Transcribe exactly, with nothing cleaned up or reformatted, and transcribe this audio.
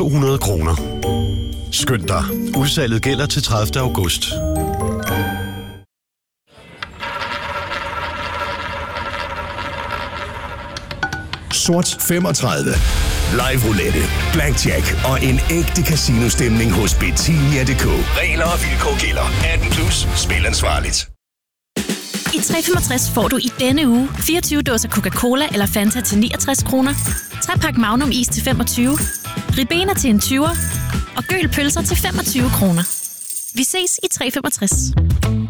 to hundrede kroner. Skynd dig. Udsalget gælder til tredivte august. Sort femogtredive. Live roulette, blackjack og en ægte casino-stemning hos Betinia punktum d k. Regler og vilkår gælder. atten plus. Spil ansvarligt. I tre femogtres får du i denne uge fireogtyve dåser Coca-Cola eller Fanta til niogtres kroner, tre pakke Magnum is til femogtyve, Ribena til en tyver og Gøl pølser til femogtyve kroner. Vi ses i tre femogtres.